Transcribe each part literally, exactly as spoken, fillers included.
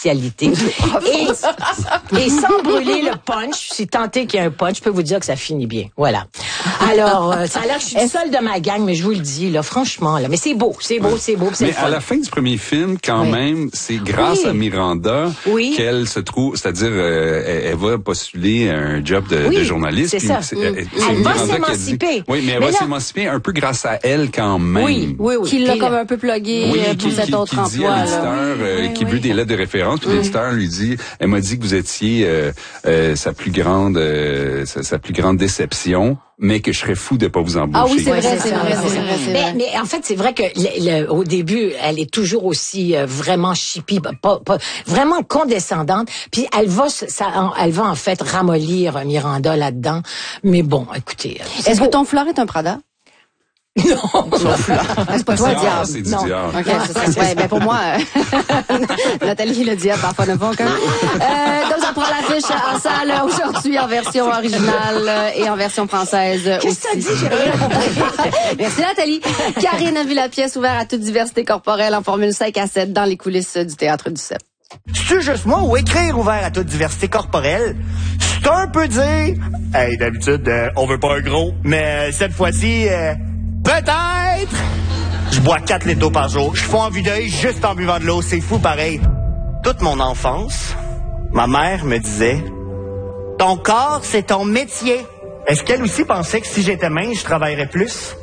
spécialité. et, et sans brûler le punch, si tant est qu'il y a un punch, je peux vous dire que ça finit bien. Voilà. Alors, euh, ça a l'air que je suis seule de ma gang, mais je vous le dis, là, franchement, là. Mais c'est beau, c'est beau, c'est beau, c'est Mais fun. à la fin du premier film, quand oui. même, c'est grâce oui. à Miranda oui. qu'elle se trouve, c'est-à-dire, euh, elle, elle va postuler un job de, oui, de journaliste. c'est puis ça. C'est, mm. elle, elle va s'émanciper. Oui, mais elle mais va là... s'émanciper un peu grâce à elle quand même. Oui, oui, oui. Qui l'a puis, comme un peu plugué oui, pour qui, cet qui, autre qui emploi. dit à l'éditeur euh, oui, qui oui. veut des lettres de référence, puis oui. l'éditeur lui dit, elle m'a dit que vous étiez euh, euh, sa plus grande, euh, sa, sa plus grande déception, mais que je serais fou de pas vous embaucher. Ah oui, c'est ouais, vrai, c'est, c'est, vrai, vrai, c'est, c'est vrai, vrai, c'est mais, vrai. mais en fait, c'est vrai que le, le, au début, elle est toujours aussi euh, vraiment chippie, pas, pas, vraiment condescendante. Puis elle va, ça, elle va en fait ramollir Miranda là-dedans. Mais bon, écoutez. Est-ce beau. que ton fleur est un Prada? Non, c'est pas toi, Dior, Diable. c'est du non. Dior. OK, c'est ça. Ouais, ben pour moi, euh, Nathalie le Diable, parfois ne font qu'un. Euh, donc, ça prend l'affiche en salle aujourd'hui en version originale et en version française Qu'est-ce aussi. que ça dit? J'ai rien compris. Merci Nathalie. Karine a vu la pièce ouverte à toute diversité corporelle en formule cinq à sept dans les coulisses du Théâtre du Sept. C'est juste moi ou écrire ouvert à toute diversité corporelle? C'est un peu dire, hey, d'habitude, euh, on veut pas un gros, mais euh, cette fois-ci, euh, peut-être! Je bois quatre litres d'eau par jour. Je fais en vue d'œil juste en buvant de l'eau. C'est fou pareil. Toute mon enfance, ma mère me disait, ton corps, c'est ton métier. Est-ce qu'elle aussi pensait que si j'étais mince, je travaillerais plus?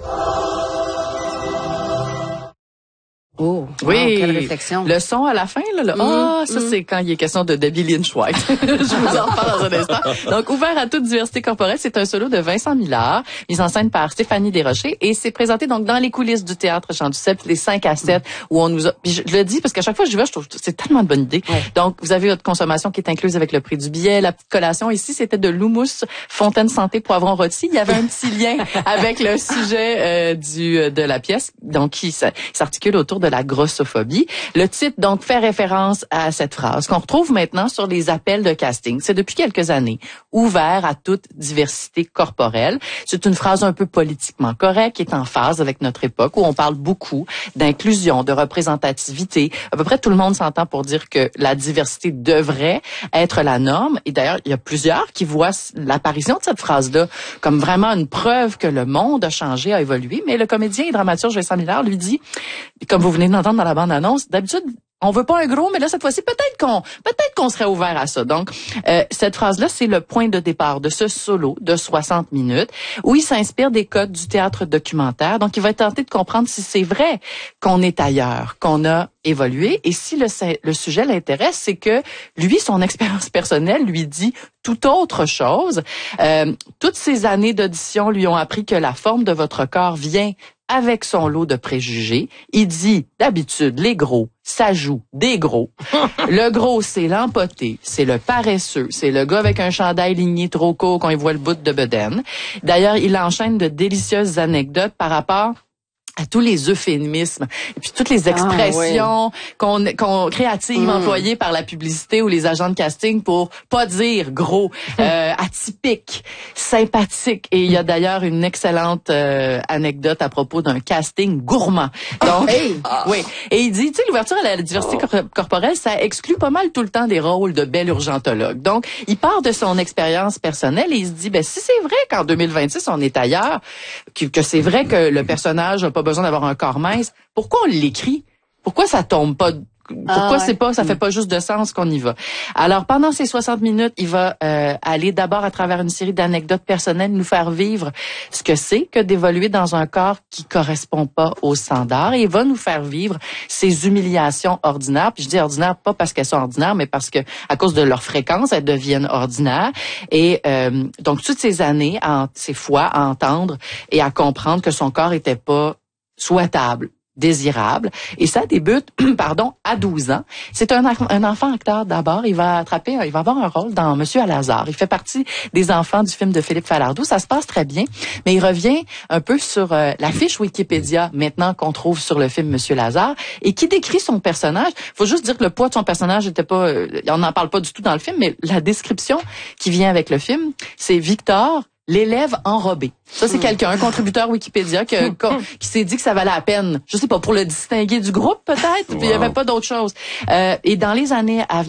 Oh, oui, wow, quelle réflexion. Le son à la fin, là, là. Ah, mm, ça, mm. c'est quand il est question de Debbie Lynch White. Je vous en reparle dans un instant. Donc, ouvert à toute diversité corporelle, c'est un solo de Vincent Millard, mis en scène par Stéphanie Desrochers, et c'est présenté donc dans les coulisses du Théâtre Jean Duceppe, les cinq à sept, où on nous a... Puis je, je le dis parce qu'à chaque fois que je vais, je trouve que c'est tellement de bonne idée. Ouais. Donc, vous avez votre consommation qui est incluse avec le prix du billet. La petite collation ici, c'était de l'houmous Fontaine Santé Poivron Rôti. Il y avait un petit lien avec le sujet euh, du de la pièce, donc qui s'articule autour de la grossophobie. Le titre, donc, fait référence à cette phrase qu'on retrouve maintenant sur les appels de casting. C'est depuis quelques années. Ouvert à toute diversité corporelle. C'est une phrase un peu politiquement correcte qui est en phase avec notre époque où on parle beaucoup d'inclusion, de représentativité. À peu près tout le monde s'entend pour dire que la diversité devrait être la norme. Et d'ailleurs, il y a plusieurs qui voient l'apparition de cette phrase-là comme vraiment une preuve que le monde a changé, a évolué. Mais le comédien et dramaturge Vincent Millard lui dit, comme vous venez d'entendre dans la bande-annonce, d'habitude, on veut pas un gros, mais là, cette fois-ci, peut-être qu'on, peut-être qu'on serait ouvert à ça. Donc, euh, cette phrase-là, c'est le point de départ de ce solo de soixante minutes où il s'inspire des codes du théâtre documentaire. Donc, il va tenter de comprendre si c'est vrai qu'on est ailleurs, qu'on a évolué. Et si le, le sujet l'intéresse, c'est que lui, son expérience personnelle lui dit tout autre chose. Euh, toutes ces années d'audition lui ont appris que la forme de votre corps vient avec son lot de préjugés. Il dit, d'habitude, les gros, ça joue des gros. Le gros, c'est l'empoté, c'est le paresseux, c'est le gars avec un chandail ligné trop court quand il voit le bout de bedaine. D'ailleurs, il enchaîne de délicieuses anecdotes par rapport à tous les euphémismes et puis toutes les expressions ah, oui. qu'on, qu'on créatives mm. employées par la publicité ou les agents de casting pour pas dire gros, euh, atypique, sympathique. Et il y a d'ailleurs une excellente euh, anecdote à propos d'un casting gourmand. Donc, hey. oui. Et il dit, tu sais, l'ouverture à la diversité oh. cor- corporelle, ça exclut pas mal tout le temps des rôles de bel urgentologue. Donc, il part de son expérience personnelle et il se dit, ben si c'est vrai qu'en deux mille vingt-six on est ailleurs, que, que c'est vrai que le personnage a pas besoin d'avoir un corps mince, pourquoi on l'écrit? Pourquoi ça tombe pas? Pourquoi ah, ouais. c'est pas, ça fait pas juste de sens qu'on y va? Alors, pendant ces soixante minutes, il va euh, aller d'abord à travers une série d'anecdotes personnelles, nous faire vivre ce que c'est que d'évoluer dans un corps qui correspond pas aux standards, et il va nous faire vivre ces humiliations ordinaires. Puis je dis ordinaires pas parce qu'elles sont ordinaires, mais parce que à cause de leur fréquence, elles deviennent ordinaires. Et euh, donc, toutes ces années, en, ces fois, à entendre et à comprendre que son corps était pas souhaitable, désirable. Et ça débute, pardon, à douze ans. C'est un, un enfant acteur d'abord. Il va attraper, il va avoir un rôle dans Monsieur Alazar. Il fait partie des enfants du film de Philippe Falardeau. Ça se passe très bien, mais il revient un peu sur euh, la fiche Wikipédia maintenant qu'on trouve sur le film Monsieur Lazare et qui décrit son personnage. Faut juste dire que le poids de son personnage était pas, euh, on n'en parle pas du tout dans le film, mais la description qui vient avec le film, c'est Victor, l'élève enrobé. Ça, c'est quelqu'un, un contributeur Wikipédia qui, qui s'est dit que ça valait la peine, je sais pas, pour le distinguer du groupe peut-être, wow. Puis il y avait pas d'autre chose. Euh, et dans les années à venir,